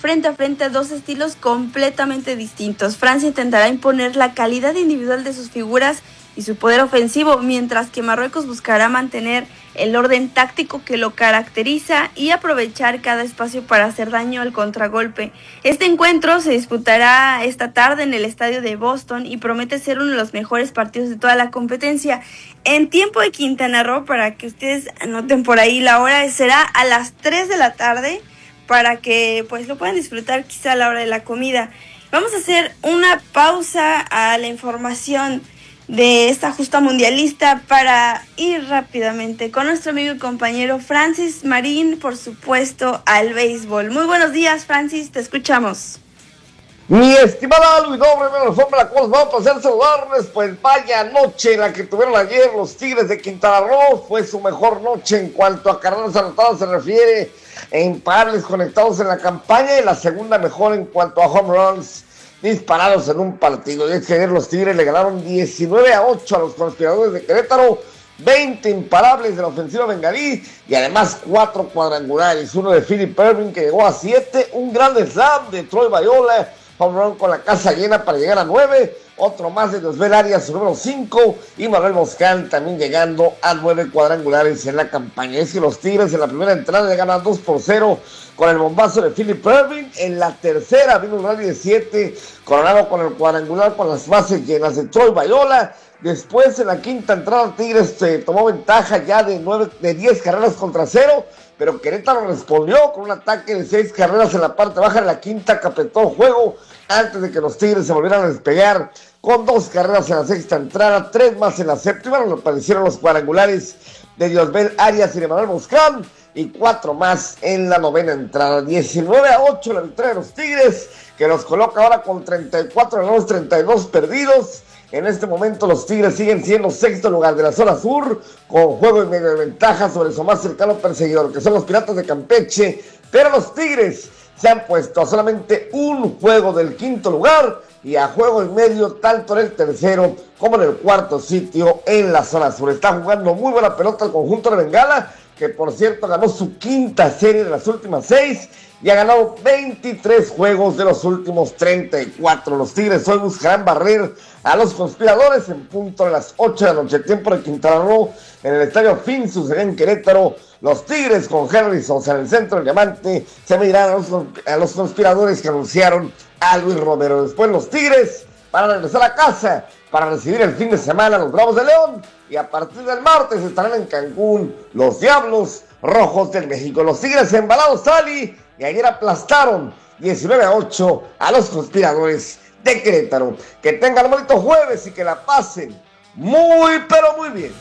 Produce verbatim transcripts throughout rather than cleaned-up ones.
frente a frente dos estilos completamente distintos. Francia intentará imponer la calidad individual de sus figuras y su poder ofensivo, mientras que Marruecos buscará mantener el orden táctico que lo caracteriza y aprovechar cada espacio para hacer daño al contragolpe. Este encuentro se disputará esta tarde en el estadio de Boston y promete ser uno de los mejores partidos de toda la competencia. En tiempo de Quintana Roo, para que ustedes anoten por ahí la hora, será a las tres de la tarde para que pues lo puedan disfrutar quizá a la hora de la comida. Vamos a hacer una pausa a la información de esta justa mundialista para ir rápidamente con nuestro amigo y compañero Francis Marín, por supuesto, al béisbol. Muy buenos días, Francis, te escuchamos. Mi estimada Luis Doble, la forma en la cual vamos a pasar saludarles, pues vaya noche la que tuvieron ayer los Tigres de Quintana Roo. Fue su mejor noche en cuanto a carreras anotadas se refiere, en imparables conectados en la campaña, y la segunda mejor en cuanto a home runs disparados en un partido. Y es que ayer los Tigres le ganaron diecinueve a ocho a los conspiradores de Querétaro, veinte imparables de la ofensiva bengalí y además cuatro cuadrangulares, uno de Philip Ervin que llegó a siete, un gran slam de Troy Viola, home run con la casa llena para llegar a nueve, otro más de Josbel Arias, su número cinco, y Manuel Moscán también llegando a nueve cuadrangulares en la campaña. Es que los Tigres en la primera entrada le ganan dos por cero con el bombazo de Philip Ervin. En la tercera vino un rally de siete, coronado con el cuadrangular con las bases llenas de Troy Viola. Después en la quinta entrada Tigres se eh, tomó ventaja ya de, nueve, de diez carreras contra cero, pero Querétaro respondió con un ataque de seis carreras en la parte baja de la quinta que apretó el juego antes de que los Tigres se volvieran a despegar con dos carreras en la sexta entrada, tres más en la séptima, donde aparecieron los cuadrangulares de Josbel Arias y de Manuel Moscán, y cuatro más en la novena entrada. diecinueve a ocho la victoria de los Tigres, que los coloca ahora con treinta y cuatro ganados, treinta y dos perdidos. En este momento los Tigres siguen siendo sexto lugar de la zona sur, con juego y medio de ventaja sobre su más cercano perseguidor, que son los Piratas de Campeche, pero los Tigres se han puesto a solamente un juego del quinto lugar y a juego y medio tanto en el tercero como en el cuarto sitio en la zona sur. Está jugando muy buena pelota el conjunto de Bengala, que por cierto ganó su quinta serie de las últimas seis y ha ganado veintitrés juegos de los últimos treinta y cuatro. Los Tigres hoy buscarán barrer a los conspiradores en punto de las ocho de la noche, tiempo de Quintana Roo, en el estadio Finsus en Querétaro. Los Tigres con Henry Sosa en el centro del diamante se medirán a los, a los conspiradores que anunciaron a Luis Romero. Después los Tigres van a regresar a casa para recibir el fin de semana a los Bravos de León, y a partir del martes estarán en Cancún los Diablos Rojos del México. Los Tigres embalados, Sally, y ayer aplastaron diecinueve a ocho a los conspiradores de Querétaro. Que tengan un bonito jueves y que la pasen muy, pero muy bien.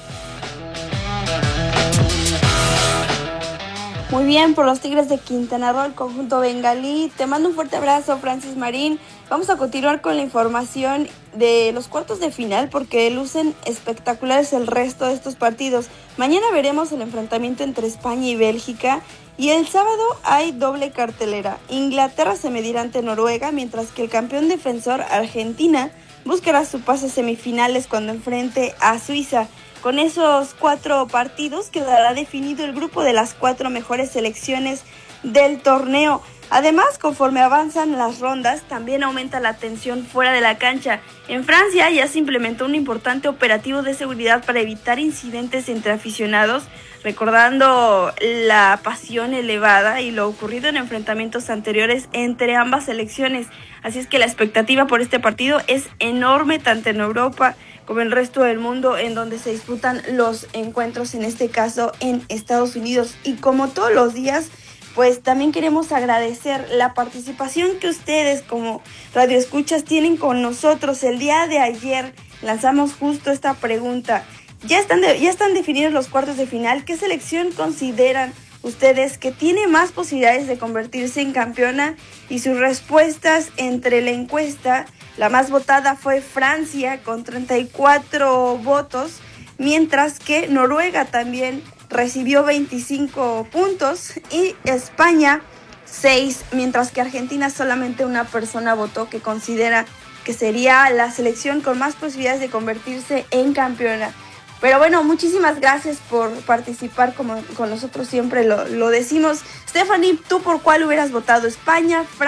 Muy bien, por los Tigres de Quintana Roo, el conjunto bengalí. Te mando un fuerte abrazo, Francis Marín. Vamos a continuar con la información de los cuartos de final, porque lucen espectaculares el resto de estos partidos. Mañana veremos el enfrentamiento entre España y Bélgica, y el sábado hay doble cartelera. Inglaterra se medirá ante Noruega, mientras que el campeón defensor Argentina buscará su pase a semifinales cuando enfrente a Suiza. Con esos cuatro partidos quedará definido el grupo de las cuatro mejores selecciones del torneo. Además, conforme avanzan las rondas, también aumenta la tensión fuera de la cancha. En Francia ya se implementó un importante operativo de seguridad para evitar incidentes entre aficionados, recordando la pasión elevada y lo ocurrido en enfrentamientos anteriores entre ambas selecciones. Así es que la expectativa por este partido es enorme, tanto en Europa como en el resto del mundo, en donde se disputan los encuentros, en este caso en Estados Unidos. Y como todos los días, pues también queremos agradecer la participación que ustedes como radioescuchas tienen con nosotros. El día de ayer lanzamos justo esta pregunta. Ya están, de, ya están definidos los cuartos de final. ¿Qué selección consideran ustedes que tiene más posibilidades de convertirse en campeona? Y sus respuestas entre la encuesta, la más votada fue Francia con treinta y cuatro votos, mientras que Noruega también recibió veinticinco puntos y España seis, mientras que Argentina solamente una persona votó que considera que sería la selección con más posibilidades de convertirse en campeona. Pero bueno, muchísimas gracias por participar, como con nosotros siempre lo, lo decimos. Stephanie, ¿tú por cuál hubieras votado? ¿España, Francia?